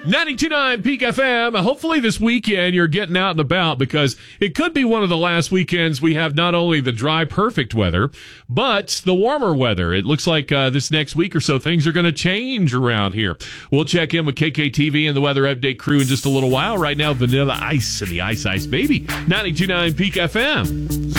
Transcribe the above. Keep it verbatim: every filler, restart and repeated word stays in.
ninety-two point nine Peak F M. Hopefully this weekend you're getting out and about, because it could be one of the last weekends we have not only the dry, perfect weather, but the warmer weather. It looks like uh, this next week or so things are going to change around here. We'll check in with K K T V and the Weather Update crew in just a little while. Right now, Vanilla Ice and the Ice Ice Baby. ninety-two point nine Peak F M.